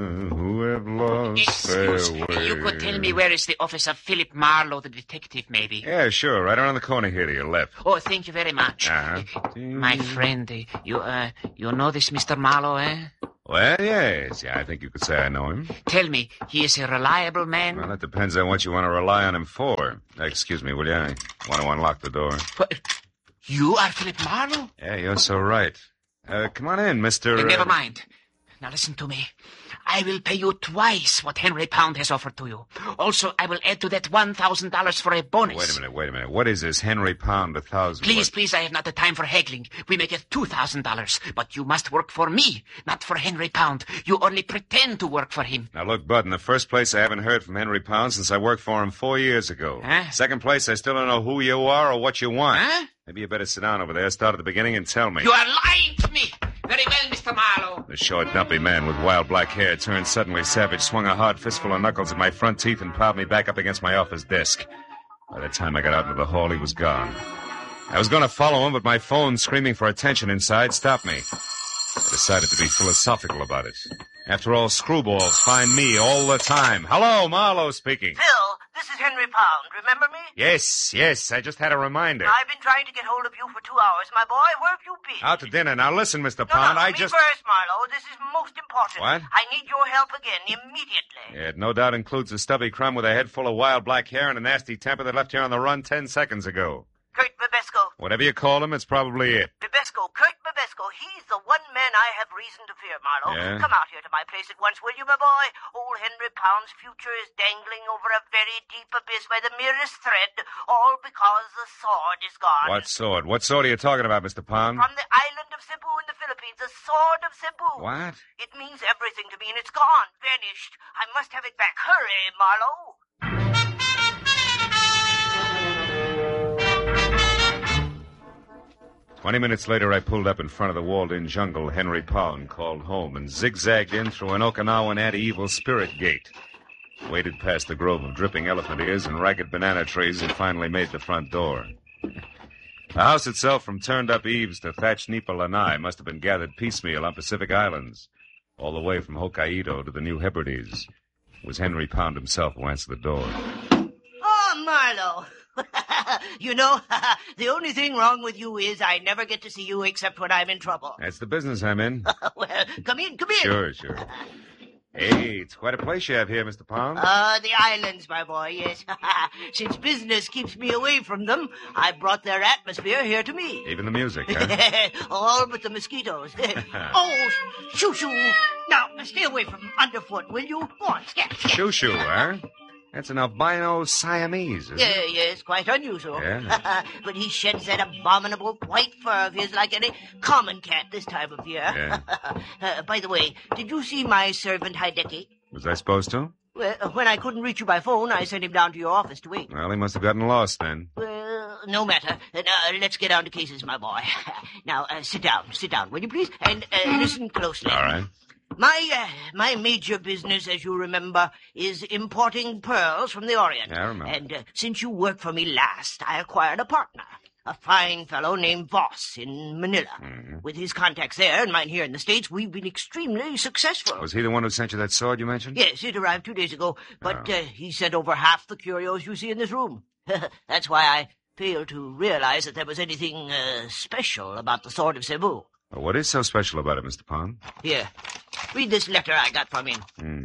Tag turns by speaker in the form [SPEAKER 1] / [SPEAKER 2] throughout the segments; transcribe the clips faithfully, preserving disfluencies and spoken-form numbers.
[SPEAKER 1] who have lost their
[SPEAKER 2] Excuse
[SPEAKER 1] way.
[SPEAKER 2] me, you could tell me where is the office of Philip Marlowe, the detective, maybe?
[SPEAKER 1] Yeah, sure. Right around the corner here to your left.
[SPEAKER 2] Oh, thank you very much.
[SPEAKER 1] Uh-huh.
[SPEAKER 2] My friend, uh, you, uh, you know this Mister Marlowe, eh?
[SPEAKER 1] Well, yes. Yeah, I think you could say I know him.
[SPEAKER 2] Tell me, he is a reliable man?
[SPEAKER 1] Well, that depends on what you want to rely on him for. Excuse me, will you? I want to unlock the door.
[SPEAKER 2] What? You are Philip Marlowe?
[SPEAKER 1] Yeah, you're so right. Uh, come on in, Mister
[SPEAKER 2] Uh,
[SPEAKER 1] Uh...
[SPEAKER 2] never mind. Now listen to me. I will pay you twice what Henry Pound has offered to you. Also, I will add to that one thousand dollars for a bonus.
[SPEAKER 1] Wait a minute, wait a minute. What is this Henry Pound a thousand?
[SPEAKER 2] Please,
[SPEAKER 1] what?
[SPEAKER 2] please, I have not the time for haggling. We make it two thousand dollars. But you must work for me, not for Henry Pound. You only pretend to work for him.
[SPEAKER 1] Now, look, Bud, in the first place, I haven't heard from Henry Pound since I worked for him four years ago.
[SPEAKER 2] Huh?
[SPEAKER 1] Second place, I still don't know who you are or what you want.
[SPEAKER 2] Huh?
[SPEAKER 1] Maybe you better sit down over there, start at the beginning, and tell me.
[SPEAKER 2] You are lying to me. Very well, Mister Marlowe.
[SPEAKER 1] The short, dumpy man with wild black hair turned suddenly savage, swung a hard fistful of knuckles at my front teeth, and piled me back up against my office desk. By the time I got out into the hall, he was gone. I was going to follow him, but my phone, screaming for attention inside, stopped me. I decided to be philosophical about it. After all, screwballs find me all the time. Hello, Marlowe speaking.
[SPEAKER 3] Phil, this is Henry Pound. Remember me?
[SPEAKER 1] Yes, yes, I just had a reminder.
[SPEAKER 3] I've been trying to get hold of you for two hours, my boy. Where have you been?
[SPEAKER 1] Out to dinner. Now listen, Mister
[SPEAKER 3] No,
[SPEAKER 1] Pound,
[SPEAKER 3] no,
[SPEAKER 1] I
[SPEAKER 3] me
[SPEAKER 1] just...
[SPEAKER 3] first, Marlowe. This is most important.
[SPEAKER 1] What?
[SPEAKER 3] I need your help again, immediately.
[SPEAKER 1] Yeah, it no doubt includes a stubby crumb with a head full of wild black hair and a nasty temper that left here on the run ten seconds ago.
[SPEAKER 3] Kurt Bebesco.
[SPEAKER 1] Whatever you call him, it's probably it.
[SPEAKER 3] Bebesco, Kurt Bebesco. He's the one man I have reason to fear, Marlowe.
[SPEAKER 1] Yeah?
[SPEAKER 3] Come out here to my place at once, will you, my boy? Old Henry Pound's future is dangling over a very deep abyss by the merest thread, all because the sword is gone.
[SPEAKER 1] What sword? What sword are you talking about, Mister Pound?
[SPEAKER 3] From the island of Cebu in the Philippines, the sword of Cebu.
[SPEAKER 1] What?
[SPEAKER 3] It means everything to me, and it's gone, vanished. I must have it back. Hurry, Marlowe.
[SPEAKER 1] Twenty minutes later, I pulled up in front of the walled-in jungle Henry Pound called home and zigzagged in through an Okinawan anti-evil spirit gate. Waded past the grove of dripping elephant ears and ragged banana trees and finally made the front door. The house itself, from turned-up eaves to thatched nipa lanai, must have been gathered piecemeal on Pacific Islands, all the way from Hokkaido to the New Hebrides. It was Henry Pound himself who answered the door.
[SPEAKER 3] Oh, Marlowe. You know, the only thing wrong with you is I never get to see you except when I'm in trouble.
[SPEAKER 1] That's the business I'm in.
[SPEAKER 3] Well, come in, come in.
[SPEAKER 1] Sure, sure. Hey, it's quite a place you have here, Mister Pound.
[SPEAKER 3] Uh, the islands, my boy, yes. Since business keeps me away from them, I brought their atmosphere here to me.
[SPEAKER 1] Even the music, huh?
[SPEAKER 3] All but the mosquitoes. Oh, shoo-shoo. Now, stay away from underfoot, will you? Go on, scat.
[SPEAKER 1] Shoo-shoo, huh? That's an albino Siamese, isn't
[SPEAKER 3] Yeah,
[SPEAKER 1] it?
[SPEAKER 3] yes, quite unusual.
[SPEAKER 1] Yeah.
[SPEAKER 3] But he sheds that abominable white fur of his like any common cat this time of year.
[SPEAKER 1] Yeah.
[SPEAKER 3] uh, by the way, did you see my servant Hideki?
[SPEAKER 1] Was I supposed to?
[SPEAKER 3] Well, when I couldn't reach you by phone, I sent him down to your office to wait.
[SPEAKER 1] Well, he must have gotten lost then.
[SPEAKER 3] Well, no matter. Uh, now, let's get down to cases, my boy. Now, uh, sit down, sit down, will you please? And uh, listen closely.
[SPEAKER 1] All right.
[SPEAKER 3] My uh, my major business, as you remember, is importing pearls from the Orient.
[SPEAKER 1] Yeah, I remember.
[SPEAKER 3] And uh, since you worked for me last, I acquired a partner, a fine fellow named Voss in Manila.
[SPEAKER 1] Mm-hmm.
[SPEAKER 3] With his contacts there and mine here in the States, we've been extremely successful.
[SPEAKER 1] Was he the one who sent you that sword you mentioned?
[SPEAKER 3] Yes, it arrived two days ago, but
[SPEAKER 1] Oh.
[SPEAKER 3] uh, he sent over half the curios you see in this room. That's why I failed to realize that there was anything uh, special about the Sword of Cebu.
[SPEAKER 1] Well, what is so special about it, Mister Pound?
[SPEAKER 3] Here, read this letter I got from him.
[SPEAKER 1] Hmm.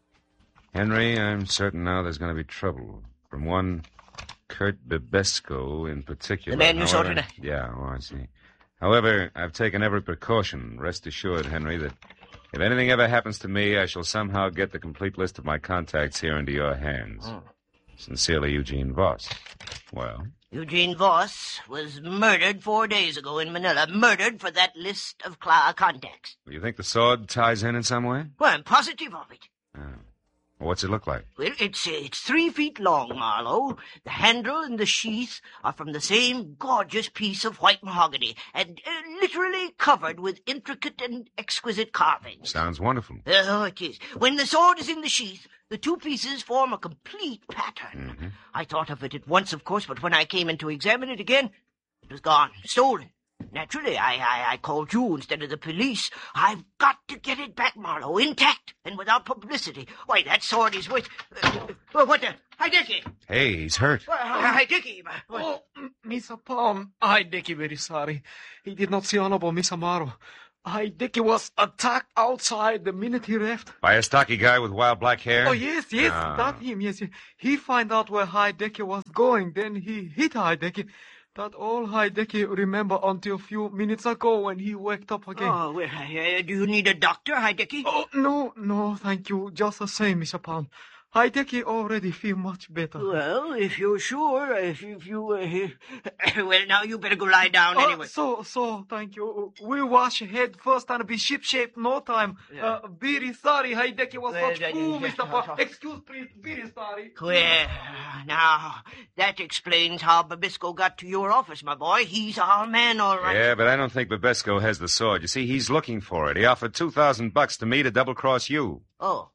[SPEAKER 1] Henry, I'm certain now there's going to be trouble. From one Kurt Bebesco in particular.
[SPEAKER 3] The man you saw
[SPEAKER 1] However-
[SPEAKER 3] tonight?
[SPEAKER 1] Yeah, oh, I see. However, I've taken every precaution. Rest assured, Henry, that if anything ever happens to me, I shall somehow get the complete list of my contacts here into your hands.
[SPEAKER 3] Oh.
[SPEAKER 1] Sincerely, Eugene Voss. Well?
[SPEAKER 3] Eugene Voss was murdered four days ago in Manila. Murdered for that list of cl- contacts.
[SPEAKER 1] You think the sword ties in in some way?
[SPEAKER 3] Well, I'm positive of it.
[SPEAKER 1] Oh. Well, what's it look like?
[SPEAKER 3] Well, it's uh, it's three feet long, Marlowe. The handle and the sheath are from the same gorgeous piece of white mahogany, and uh, literally covered with intricate and exquisite carvings.
[SPEAKER 1] Sounds wonderful.
[SPEAKER 3] Oh, it is. When the sword is in the sheath, the two pieces form a complete pattern.
[SPEAKER 1] Mm-hmm.
[SPEAKER 3] I thought of it at once, of course, but when I came in to examine it again, it was gone, stolen. Naturally, I, I, I called you instead of the police. I've got to get it back, Marlowe, intact and without publicity. Why, that sword is worth... Uh, uh, what the... Hi, Dickie.
[SPEAKER 1] Hey, he's hurt.
[SPEAKER 3] Uh, hi, Dickie. What?
[SPEAKER 4] Oh, Mister Pound, I, Dickie, very sorry. He did not see Honorable Miss Amaro. I, Dickie, was attacked outside the minute he left.
[SPEAKER 1] By a stocky guy with wild black hair?
[SPEAKER 4] Oh, yes, yes,
[SPEAKER 1] Ah.
[SPEAKER 4] that him, yes. He find out where Hideki was going, then he hit Hideki. That all Hideki remember until a few minutes ago when he waked up again.
[SPEAKER 3] Oh, well, uh, do you need a doctor, hi, Dickie?
[SPEAKER 4] Oh, no, no, thank you. Just the same, Mister Pound. Hideki already feel much better.
[SPEAKER 3] Well, if you're sure, if, if you... Uh, well, now you better go lie down
[SPEAKER 4] Uh,
[SPEAKER 3] anyway.
[SPEAKER 4] so, so, thank you. We wash head first and be ship-shape no time.
[SPEAKER 3] Yeah.
[SPEAKER 4] Uh, very sorry, Hideki was
[SPEAKER 3] Well,
[SPEAKER 4] such
[SPEAKER 3] that
[SPEAKER 4] fool,
[SPEAKER 3] is-
[SPEAKER 4] Mister Pound. Excuse, please, very sorry.
[SPEAKER 3] Well, now, that explains how Babisco got to your office, my boy. He's our man, all right.
[SPEAKER 1] Yeah, but I don't think Babesco has the sword. You see, he's looking for it. He offered two thousand bucks to me to double-cross you.
[SPEAKER 3] Oh.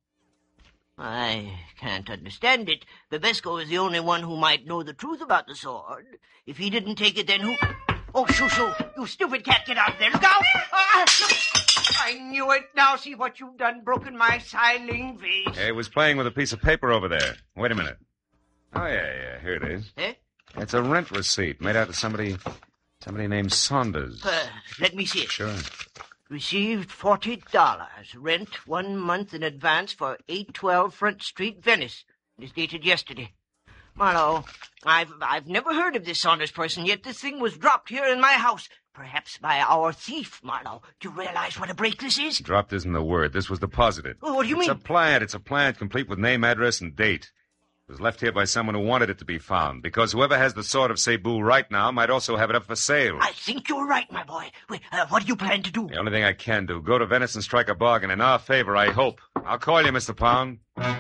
[SPEAKER 3] I can't understand it. Babesco is the only one who might know the truth about the sword. If he didn't take it, then who... Oh, shoo, shoo. You stupid cat, get out of there. Look out! Ah, I knew it. Now see what you've done. Broken my siling vase.
[SPEAKER 1] He was playing with a piece of paper over there. Wait a minute. Oh, yeah, yeah, here it is.
[SPEAKER 3] Eh?
[SPEAKER 1] It's a rent receipt made out to somebody... somebody named Saunders.
[SPEAKER 3] Uh, let me see it.
[SPEAKER 1] Sure.
[SPEAKER 3] Received forty dollars. Rent one month in advance for eight twelve Front Street, Venice. It is dated yesterday. Marlowe, I've, I've never heard of this Saunders person, yet this thing was dropped here in my house. Perhaps by our thief, Marlowe. Do you realize what a break this is?
[SPEAKER 1] Dropped isn't the word. This was deposited.
[SPEAKER 3] Oh, what do you
[SPEAKER 1] it's
[SPEAKER 3] mean?
[SPEAKER 1] a plant. It's a plant complete with name, address, and date. It was left here by someone who wanted it to be found, because whoever has the sword of Cebu right now might also have it up for sale.
[SPEAKER 3] I think you're right, my boy. Wait, uh, what do you plan to do?
[SPEAKER 1] The only thing I can do, go to Venice and strike a bargain in our favor, I hope. I'll call you, Mister Pound.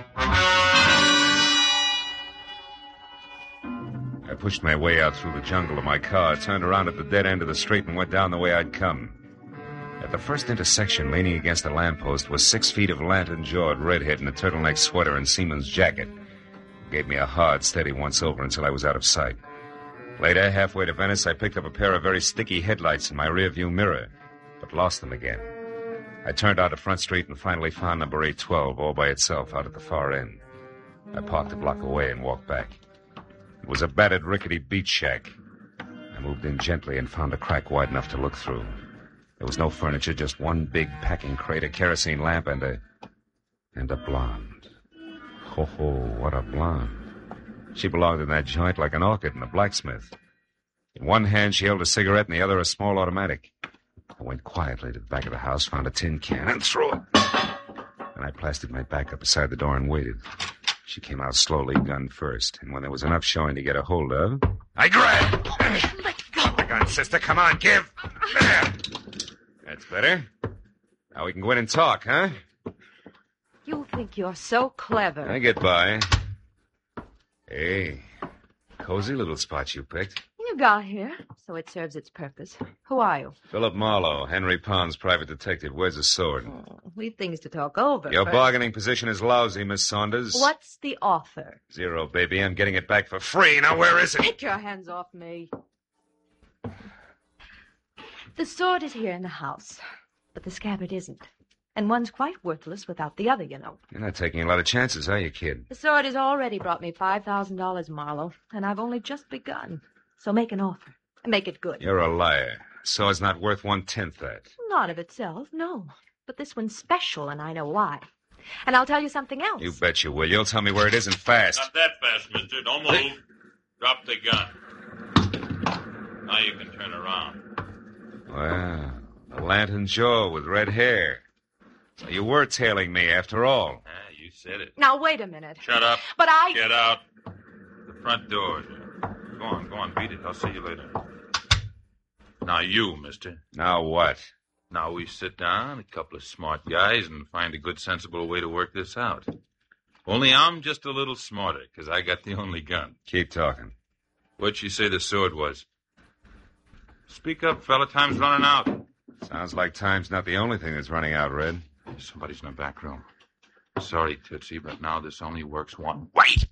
[SPEAKER 1] I pushed my way out through the jungle to my car, turned around at the dead end of the street, and went down the way I'd come. At the first intersection, leaning against a lamppost, was six feet of lantern-jawed redhead in a turtleneck sweater and seaman's jacket. Gave me a hard, steady once-over until I was out of sight. Later, halfway to Venice, I picked up a pair of very sticky headlights in my rearview mirror, but lost them again. I turned out to Front Street and finally found number eight twelve all by itself out at the far end. I parked a block away and walked back. It was a battered, rickety beach shack. I moved in gently and found a crack wide enough to look through. There was no furniture, just one big packing crate, a kerosene lamp, and a... and a blonde. Ho, ho, what a blonde. She belonged in that joint like an orchid in a blacksmith. In one hand, she held a cigarette, in the other, a small automatic. I went quietly to the back of the house, found a tin can, and threw it. Then I plastered my back up beside the door and waited. She came out slowly, gun first, and when there was enough showing to get a hold of, I grabbed.
[SPEAKER 3] Let go.
[SPEAKER 1] Come on, sister, come on, give. There. That's better. Now we can go in and talk, huh?
[SPEAKER 5] You think you're so clever.
[SPEAKER 1] I get by. Hey, cozy little spot you picked.
[SPEAKER 5] You got here, so it serves its purpose. Who are you?
[SPEAKER 1] Philip Marlowe, Henry Pound's private detective. Where's the sword?
[SPEAKER 5] Oh, we've things to talk over.
[SPEAKER 1] Your
[SPEAKER 5] but-
[SPEAKER 1] bargaining position is lousy, Miss Saunders.
[SPEAKER 5] What's the offer?
[SPEAKER 1] Zero, baby. I'm getting it back for free. Now, where is it?
[SPEAKER 5] Get your hands off me. The sword is here in the house, but the scabbard isn't. And one's quite worthless without the other, you know.
[SPEAKER 1] You're not taking a lot of chances, are you, kid?
[SPEAKER 5] The sword has already brought me five thousand dollars, Marlowe, and I've only just begun. So make an offer. And make it good.
[SPEAKER 1] You're a liar. Sword's not worth one-tenth that.
[SPEAKER 5] Not of itself, no. But this one's special, and I know why. And I'll tell you something else.
[SPEAKER 1] You bet you will. You'll tell me where it is and fast.
[SPEAKER 6] Not that fast, mister. Don't move. Drop the gun. Now you can turn around.
[SPEAKER 1] Well, a lantern jaw with red hair. So you were tailing me after all.
[SPEAKER 6] Ah, you said it.
[SPEAKER 5] Now, wait a minute.
[SPEAKER 6] Shut up.
[SPEAKER 5] But I...
[SPEAKER 6] Get out. The front door. Go on, go on, beat it. I'll see you later. Now you, mister.
[SPEAKER 1] Now what?
[SPEAKER 6] Now we sit down, a couple of smart guys, and find a good, sensible way to work this out. Only I'm just a little smarter, because I got the only gun.
[SPEAKER 1] Keep talking.
[SPEAKER 6] What'd she say the sword was? Speak up, fella. Time's running out.
[SPEAKER 1] Sounds like time's not the only thing that's running out, Red.
[SPEAKER 6] Somebody's in the back room. Sorry, Tootsie, but now this only works one. Wait!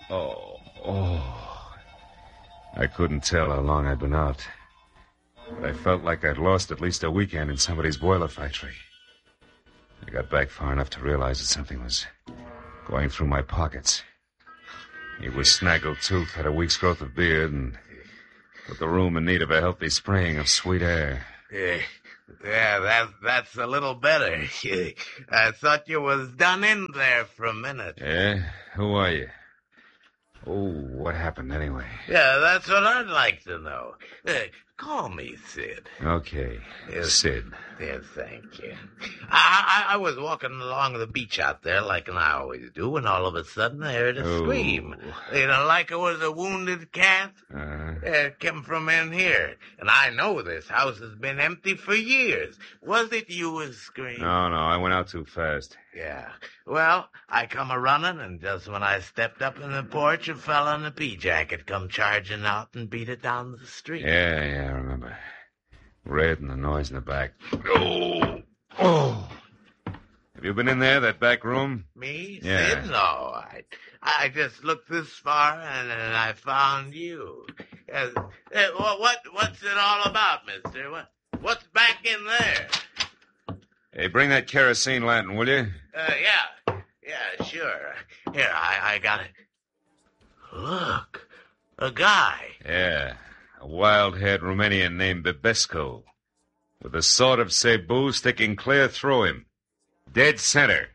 [SPEAKER 1] Oh, oh. I couldn't tell how long I'd been out. But I felt like I'd lost at least a weekend in somebody's boiler factory. I got back far enough to realize that something was going through my pockets. He was snaggle-toothed, had a week's growth of beard, and put the room in need of a healthy spraying of sweet air.
[SPEAKER 7] Yeah, yeah that, that's a little better. I thought you was done in there for a minute.
[SPEAKER 1] Yeah? Who are you? Oh, what happened anyway?
[SPEAKER 7] Yeah, that's what I'd like to know. Uh, call me Sid.
[SPEAKER 1] Okay,
[SPEAKER 7] Yes.
[SPEAKER 1] Sid.
[SPEAKER 7] Yes, thank you. I, I I was walking along the beach out there like I always do, when all of a sudden I heard a
[SPEAKER 1] Oh.
[SPEAKER 7] scream. You know, like it was a wounded cat.
[SPEAKER 1] Uh,
[SPEAKER 7] It came from in here. And I know this house has been empty for years. Was it you was screaming?
[SPEAKER 1] no, no, I went out too fast.
[SPEAKER 7] Yeah. Well, I come a-running, and just when I stepped up in the porch, a fella in a pea-jacket come charging out and beat it down the street.
[SPEAKER 1] Yeah, yeah, I remember. Red and the noise in the back. Oh! Oh! Have you been in there, that back room?
[SPEAKER 7] Me?
[SPEAKER 1] Yeah.
[SPEAKER 7] Sid? No. I, I just looked this far, and then I found you. Uh, uh, what, what, what's it all about, mister? What, what's back in there?
[SPEAKER 1] Hey, bring that kerosene lantern, will you?
[SPEAKER 7] Uh, yeah. Yeah, sure. Here, I, I got it. Look. A guy.
[SPEAKER 1] Yeah, a wild-haired Romanian named Bibesco, with a sword of Cebu sticking clear through him. Dead center.